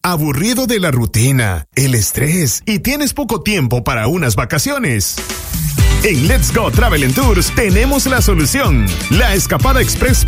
¿Aburrido de la rutina, el estrés y tienes poco tiempo para unas vacaciones? En Let's Go Travel & Tours tenemos la solución. La Escapada Express